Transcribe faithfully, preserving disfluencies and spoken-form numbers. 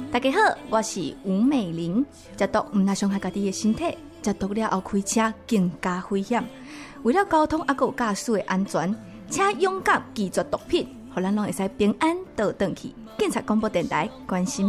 大家好，我是吴美玲。食毒唔那伤害家己的身体，食毒了后开车更加危险。为了交通还有驾驶的安全，请勇敢拒绝毒品，互咱拢会使平安倒转去。警察广播电台关心。